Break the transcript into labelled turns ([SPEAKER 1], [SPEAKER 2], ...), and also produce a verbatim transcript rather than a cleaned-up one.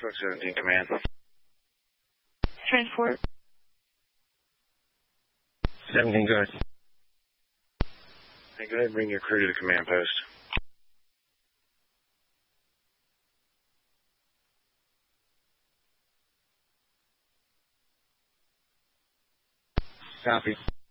[SPEAKER 1] Fox seventeen Command.
[SPEAKER 2] Transport.
[SPEAKER 1] seventeen, go ahead. Hey, go ahead and bring your crew to the command post. Copy.